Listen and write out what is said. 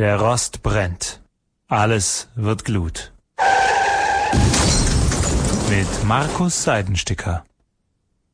Der Rost brennt. Alles wird Glut. Mit Markus Seidensticker.